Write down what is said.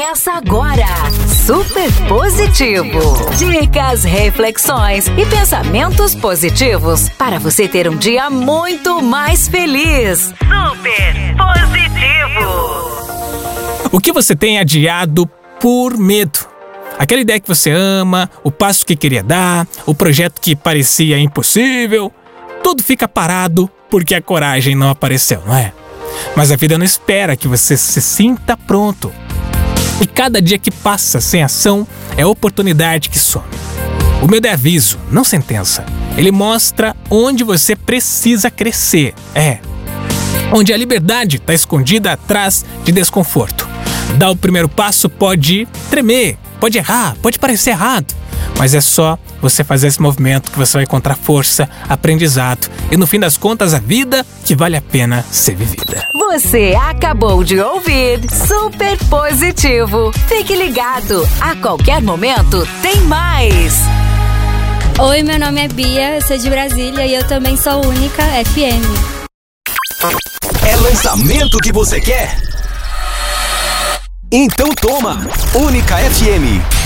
Começa agora. Super Positivo. Dicas, reflexões e pensamentos positivos para você ter um dia muito mais feliz. Super Positivo. O que você tem adiado por medo? Aquela ideia que você ama, o passo que queria dar, o projeto que parecia impossível, tudo fica parado porque a coragem não apareceu, não é? Mas a vida não espera que você se sinta pronto. E cada dia que passa sem ação é oportunidade que some. O medo é aviso, não sentença. Ele mostra onde você precisa crescer. Onde a liberdade está escondida atrás de desconforto. Dar o primeiro passo pode tremer, pode errar, pode parecer errado. Mas é só você fazer esse movimento que você vai encontrar força, aprendizado e no fim das contas a vida que vale a pena ser vivida. Você acabou de ouvir Super Positivo. Fique ligado, a qualquer momento tem mais. Oi, meu nome é Bia, eu sou de Brasília e eu também sou Única FM. É lançamento que você quer? Então toma! Única FM.